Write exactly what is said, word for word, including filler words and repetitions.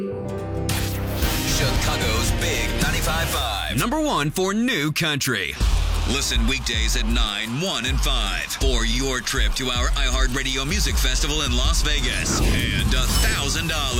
Chicago's Big ninety-five point five. Number one for new country. Listen weekdays at nine, one, and five for your trip to our iHeartRadio Music Festival in Las Vegas. And one thousand dollars